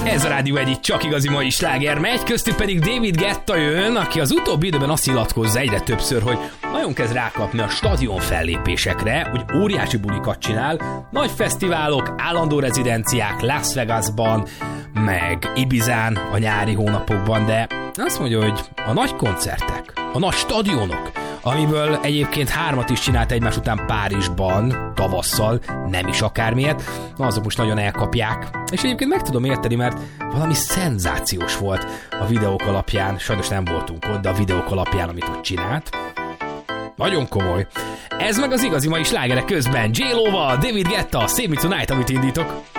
Ez a rádió egyik csak igazi mai sláger megy, köztük pedig David Guetta jön, aki az utóbbi időben azt nyilatkozza egyre többször, hogy nagyon kezd rákapni a stadion fellépésekre, hogy óriási bulikat csinál, nagy fesztiválok, állandó rezidenciák Las Vegasban, meg Ibizán a nyári hónapokban, de azt mondja, hogy a nagy koncertek, a nagy stadionok, amiből egyébként 3 is csinált egymás után Párizsban, tavasszal, nem is akármilyet, azok most nagyon elkapják. És egyébként meg tudom érteni, mert valami szenzációs volt a videók alapján, sajnos nem voltunk ott, de a videók alapján, amit ott csinált. Nagyon komoly. Ez meg az igazi mai slágerek közben J-Lo-val, David Guetta, Save Me Tonight, amit indítok.